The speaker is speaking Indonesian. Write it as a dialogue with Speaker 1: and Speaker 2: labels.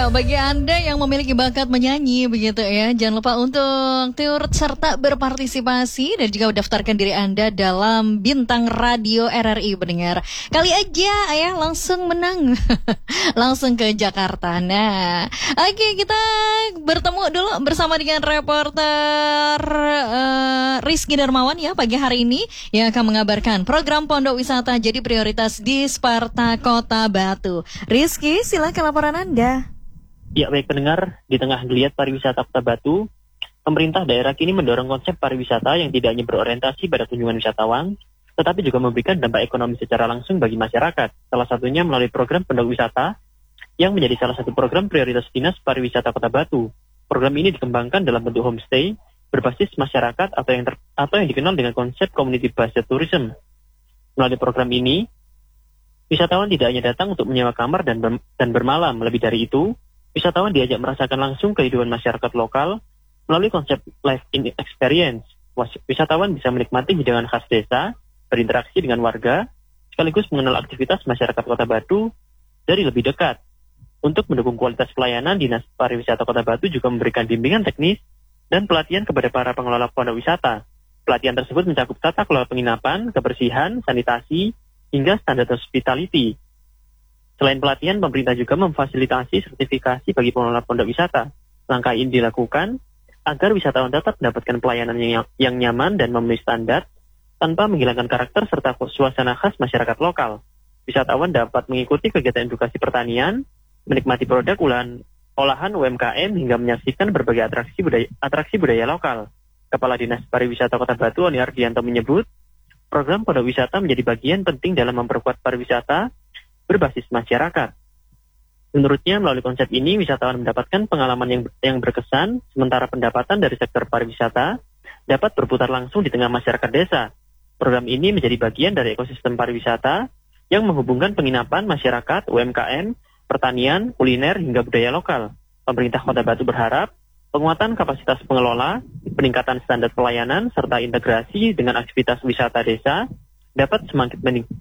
Speaker 1: Ya, bagi Anda yang memiliki bakat menyanyi begitu ya, jangan lupa untuk turut serta berpartisipasi dan juga mendaftarkan diri Anda dalam Bintang Radio RRI pendengar. Kali aja ya langsung menang. Langsung ke Jakarta. Nah, oke, kita bertemu dulu bersama dengan reporter Rizky Darmawan ya pagi hari ini yang akan mengabarkan program Pondok Wisata jadi prioritas di Sparta Kota Batu. Rizky, silakan laporan Anda.
Speaker 2: Ya, baik pendengar, di tengah geliat pariwisata Kota Batu, pemerintah daerah kini mendorong konsep pariwisata yang tidak hanya berorientasi pada kunjungan wisatawan, tetapi juga memberikan dampak ekonomi secara langsung bagi masyarakat. Salah satunya melalui program Pondok Wisata, yang menjadi salah satu program prioritas Dinas Pariwisata Kota Batu. Program ini dikembangkan dalam bentuk homestay, berbasis masyarakat atau yang dikenal dengan konsep community-based tourism. Melalui program ini, wisatawan tidak hanya datang untuk menyewa kamar dan bermalam, lebih dari itu, wisatawan diajak merasakan langsung kehidupan masyarakat lokal melalui konsep live-in experience. Wisatawan bisa menikmati hidangan khas desa, berinteraksi dengan warga, sekaligus mengenal aktivitas masyarakat Kota Batu dari lebih dekat. Untuk mendukung kualitas pelayanan, Dinas Pariwisata Kota Batu juga memberikan bimbingan teknis dan pelatihan kepada para pengelola pondok wisata. Pelatihan tersebut mencakup tata kelola penginapan, kebersihan, sanitasi, hingga standar hospitality. Selain pelatihan, pemerintah juga memfasilitasi sertifikasi bagi pengelola pondok wisata. Langkah ini dilakukan agar wisatawan tetap mendapatkan pelayanan yang nyaman dan memenuhi standar tanpa menghilangkan karakter serta suasana khas masyarakat lokal. Wisatawan dapat mengikuti kegiatan edukasi pertanian, menikmati produk olahan UMKM hingga menyaksikan berbagai atraksi budaya lokal. Kepala Dinas Pariwisata Kota Batu, Oni Ardianto menyebut, program pondok wisata menjadi bagian penting dalam memperkuat pariwisata berbasis masyarakat. Menurutnya, melalui konsep ini, wisatawan mendapatkan pengalaman yang berkesan, sementara pendapatan dari sektor pariwisata dapat berputar langsung di tengah masyarakat desa. Program ini menjadi bagian dari ekosistem pariwisata yang menghubungkan penginapan masyarakat, UMKM, pertanian, kuliner, hingga budaya lokal. Pemerintah Kota Batu berharap penguatan kapasitas pengelola, peningkatan standar pelayanan, serta integrasi dengan aktivitas wisata desa dapat semakin